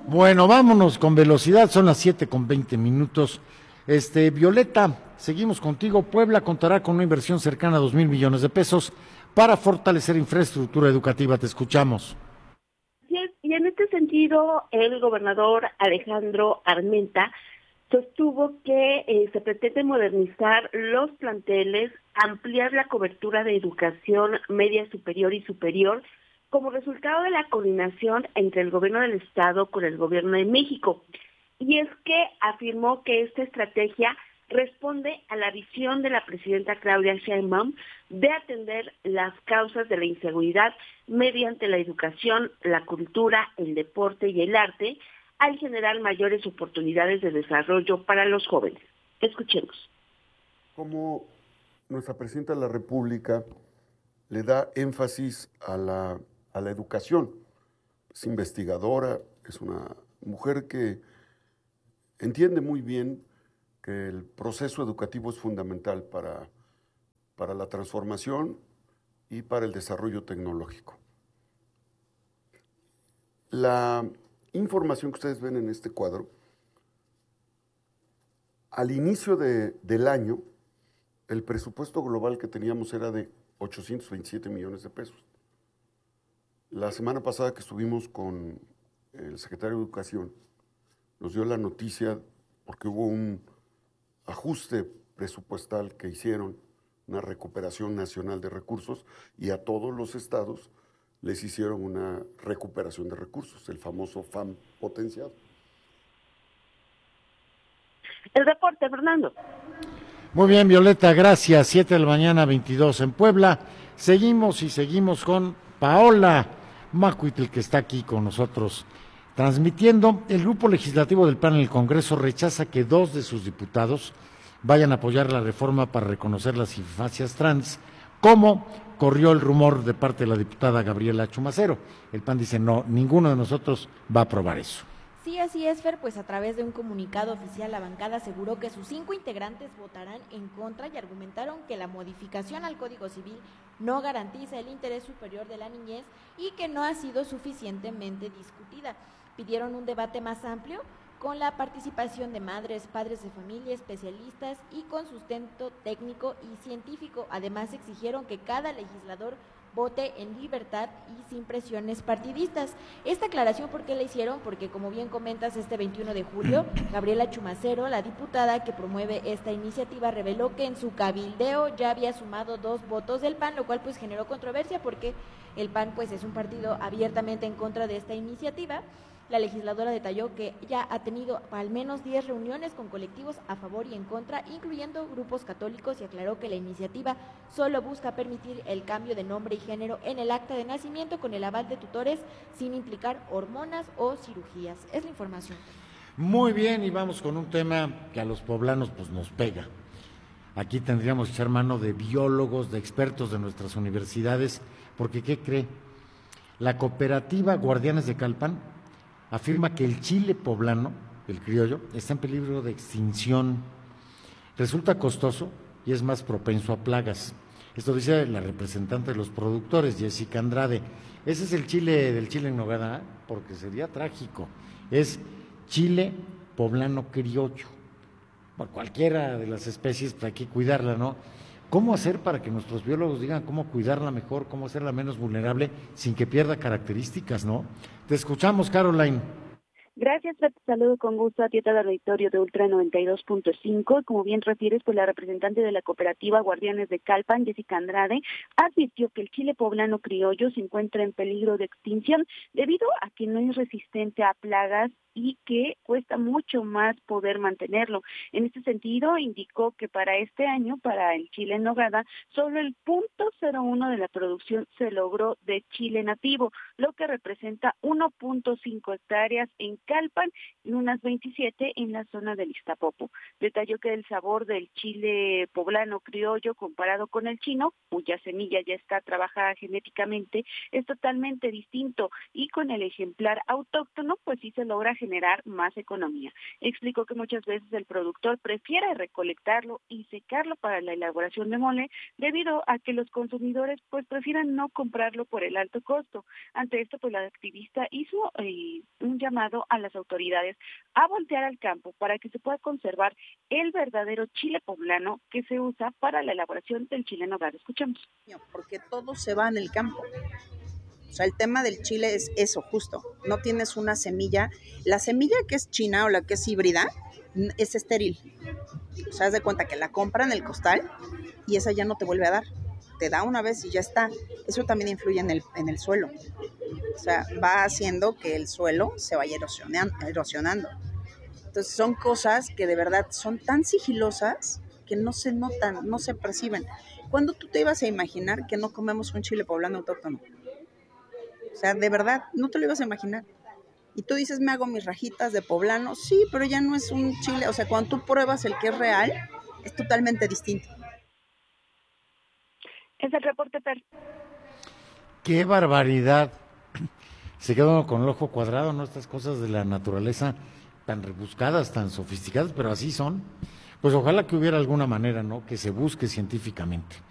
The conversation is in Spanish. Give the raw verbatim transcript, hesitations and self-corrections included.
Bueno, vámonos con velocidad, son las siete con veinte minutos. Este, Violeta, seguimos contigo. Puebla contará con una inversión cercana a dos mil millones de pesos para fortalecer infraestructura educativa. Te escuchamos. Así es, y en este sentido, el gobernador Alejandro Armenta sostuvo que eh, se pretende modernizar los planteles, ampliar la cobertura de educación media superior y superior, como resultado de la coordinación entre el gobierno del estado con el gobierno de México. Y es que afirmó que esta estrategia responde a la visión de la presidenta Claudia Sheinbaum de atender las causas de la inseguridad mediante la educación, la cultura, el deporte y el arte, al generar mayores oportunidades de desarrollo para los jóvenes. Escuchemos. Como nuestra presidenta de la República le da énfasis a la, a la educación, es investigadora, es una mujer que entiende muy bien que el proceso educativo es fundamental para, para la transformación y para el desarrollo tecnológico. La información que ustedes ven en este cuadro, al inicio de, del año, el presupuesto global que teníamos era de ochocientos veintisiete millones de pesos. La semana pasada que estuvimos con el secretario de Educación, nos dio la noticia, porque hubo un ajuste presupuestal que hicieron, una recuperación nacional de recursos, y a todos los estados les hicieron una recuperación de recursos, el famoso F A M potenciado. El reporte, Fernando. Muy bien, Violeta, gracias. Siete de la mañana, veintidós en Puebla. Seguimos y seguimos con Paola Macuitl, que está aquí con nosotros transmitiendo. El grupo legislativo del P A N en el Congreso rechaza que dos de sus diputados vayan a apoyar la reforma para reconocer las infancias trans, como corrió el rumor de parte de la diputada Gabriela Chumacero. El P A N dice, no, ninguno de nosotros va a aprobar eso. Sí, así es, Fer, pues a través de un comunicado oficial la bancada aseguró que sus cinco integrantes votarán en contra y argumentaron que la modificación al Código Civil no garantiza el interés superior de la niñez y que no ha sido suficientemente discutida. Pidieron un debate más amplio con la participación de madres, padres de familia, especialistas y con sustento técnico y científico. Además, exigieron que cada legislador vote en libertad y sin presiones partidistas. Esta aclaración, ¿por qué la hicieron? Porque, como bien comentas, este veintiuno de julio, Gabriela Chumacero, la diputada que promueve esta iniciativa, reveló que en su cabildeo ya había sumado dos votos del P A N, lo cual pues generó controversia porque el P A N pues es un partido abiertamente en contra de esta iniciativa. La legisladora detalló que ya ha tenido al menos diez reuniones con colectivos a favor y en contra, incluyendo grupos católicos, y aclaró que la iniciativa solo busca permitir el cambio de nombre y género en el acta de nacimiento con el aval de tutores sin implicar hormonas o cirugías. Es la información. Muy bien, y vamos con un tema que a los poblanos pues nos pega. Aquí tendríamos que echar mano de biólogos, de expertos de nuestras universidades, porque ¿qué cree? La cooperativa Guardianes de Calpan afirma que el chile poblano, el criollo, está en peligro de extinción. Resulta costoso y es más propenso a plagas. Esto dice la representante de los productores, Jessica Andrade. Ese es el chile del chile en nogada, porque sería trágico. Es chile poblano criollo. Por cualquiera de las especies, pues hay que cuidarla, ¿no? ¿Cómo hacer para que nuestros biólogos digan cómo cuidarla mejor, cómo hacerla menos vulnerable sin que pierda características, ¿no? Te escuchamos, Caroline. Gracias, te saludo con gusto a ti, del auditorio de Ultra noventa y dos punto cinco. Como bien refieres, pues la representante de la cooperativa Guardianes de Calpan, Jessica Andrade, advirtió que el chile poblano criollo se encuentra en peligro de extinción debido a que no es resistente a plagas y que cuesta mucho más poder mantenerlo. En este sentido, indicó que para este año, para el chile en nogada, solo el punto cero uno de la producción se logró de chile nativo, lo que representa uno punto cinco hectáreas en Calpan y unas veintisiete en la zona del Iztapopo. Detalló que el sabor del chile poblano criollo comparado con el chino, cuya semilla ya está trabajada genéticamente, es totalmente distinto, y con el ejemplar autóctono pues sí se logra generar más economía. Explicó que muchas veces el productor prefiere recolectarlo y secarlo para la elaboración de mole debido a que los consumidores pues prefieran no comprarlo por el alto costo. Ante esto, pues la activista hizo eh, un llamado a las autoridades a voltear al campo para que se pueda conservar el verdadero chile poblano que se usa para la elaboración del chile en hogar. Escuchemos. Porque todo se va en el campo. O sea, el tema del chile es eso, justo. No tienes una semilla. La semilla que es china o la que es híbrida es estéril. O sea, haz de cuenta que la compra en el costal y esa ya no te vuelve a dar. Te da una vez y ya está. Eso también influye en el, en el suelo. O sea, va haciendo que el suelo se vaya erosionando. Entonces son cosas que de verdad son tan sigilosas que no se notan, no se perciben. ¿Cuándo tú te ibas a imaginar que no comemos un chile poblano autóctono? O sea, de verdad, no te lo ibas a imaginar. Y tú dices, me hago mis rajitas de poblano. Sí, pero ya no es un chile. O sea, cuando tú pruebas el que es real, es totalmente distinto. Es el reporte, Per. ¡Qué barbaridad! Se queda uno con el ojo cuadrado, ¿no? Estas cosas de la naturaleza tan rebuscadas, tan sofisticadas, pero así son. Pues ojalá que hubiera alguna manera, ¿no? Que se busque científicamente.